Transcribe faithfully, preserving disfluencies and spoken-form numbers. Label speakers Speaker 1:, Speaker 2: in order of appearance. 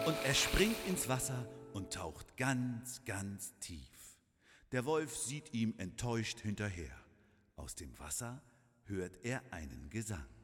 Speaker 1: Und er springt ins Wasser und taucht ganz, ganz tief. Der Wolf sieht ihm enttäuscht hinterher. Aus dem Wasser hört er einen Gesang.